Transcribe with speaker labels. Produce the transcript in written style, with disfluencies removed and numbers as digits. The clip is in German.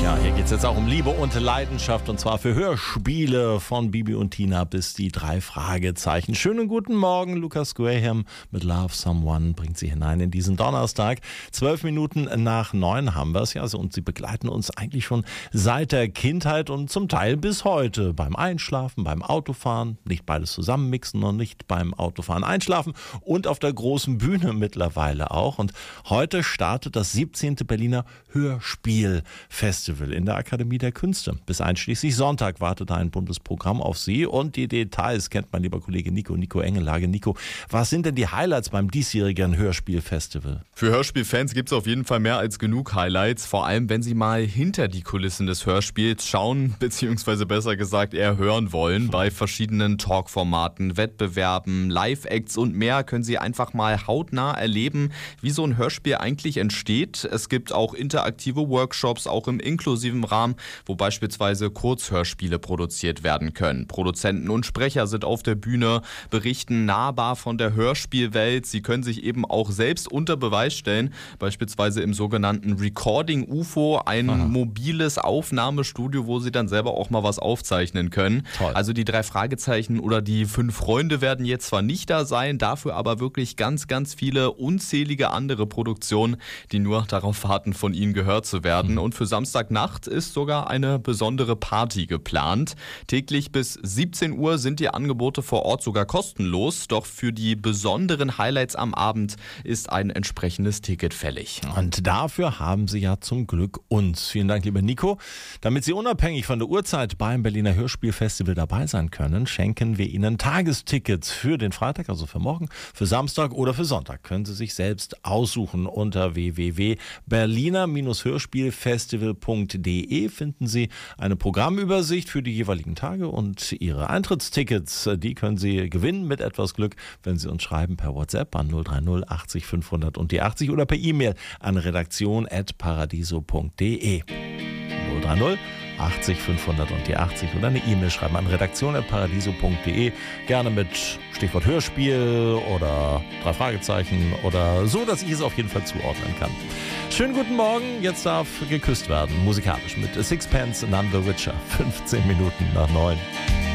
Speaker 1: Ja, hier geht es jetzt auch um Liebe und Leidenschaft und zwar für Hörspiele von Bibi und Tina bis die 3 Fragezeichen. Schönen guten Morgen, Lucas Graham mit Love Someone bringt Sie hinein in diesen Donnerstag. 12 Minuten nach 9 haben wir es ja und Sie begleiten uns eigentlich schon seit der Kindheit und zum Teil bis heute. Beim Einschlafen, beim Autofahren, nicht beides zusammenmixen und nicht beim Autofahren einschlafen und auf der großen Bühne mittlerweile auch. Und heute startet das 17. Berliner Hörspielfestival in der Akademie der Künste. Bis einschließlich Sonntag wartet ein Bundesprogramm auf Sie und die Details kennt mein lieber Kollege Nico Engelhage. Nico, was sind denn die Highlights beim diesjährigen Hörspielfestival?
Speaker 2: Für Hörspielfans gibt es auf jeden Fall mehr als genug Highlights, vor allem wenn sie mal hinter die Kulissen des Hörspiels schauen, beziehungsweise besser gesagt eher hören wollen. Bei verschiedenen Talkformaten, Wettbewerben, Live-Acts und mehr können Sie einfach mal hautnah erleben, wie so ein Hörspiel eigentlich entsteht. Es gibt auch interaktive Workshops, auch im inklusiven Rahmen, wo beispielsweise Kurzhörspiele produziert werden können. Produzenten und Sprecher sind auf der Bühne, berichten nahbar von der Hörspielwelt. Sie können sich eben auch selbst unter Beweis stellen, beispielsweise im sogenannten Recording UFO, ein mobiles Aufnahmestudio, wo Sie dann selber auch mal was aufzeichnen können.
Speaker 1: Toll.
Speaker 2: Also die 3 Fragezeichen oder die 5 Freunde werden jetzt zwar nicht da sein, dafür aber wirklich ganz, ganz viele unzählige andere Produktionen, die nur darauf warten, von Ihnen gehört zu werden. Und für Samstagnacht ist sogar eine besondere Party geplant. Täglich bis 17 Uhr sind die Angebote vor Ort sogar kostenlos, doch für die besonderen Highlights am Abend ist ein entsprechendes Ticket fällig.
Speaker 1: Und dafür haben Sie ja zum Glück uns. Vielen Dank, lieber Nico. Damit Sie unabhängig von der Uhrzeit beim Berliner Hörspielfestival dabei sein können, schenken wir Ihnen Tagestickets für den Freitag, also für morgen, für Samstag oder für Sonntag. Können Sie sich selbst aussuchen. Unter www.berliner-hörspielfestival.de finden Sie eine Programmübersicht für die jeweiligen Tage und Ihre Eintrittstickets. Die können Sie gewinnen mit etwas Glück, wenn Sie uns schreiben per WhatsApp an 030 80 500 und die 80 oder per E-Mail an redaktion@paradiso.de. 030 80 500 und die 80 oder eine E-Mail schreiben an redaktion@paradiso.de. Gerne mit Stichwort Hörspiel oder 3 Fragezeichen oder so, dass ich es auf jeden Fall zuordnen kann. Schönen guten Morgen, jetzt darf geküsst werden, musikalisch mit Sixpence, None the Richer, 15 Minuten nach 9.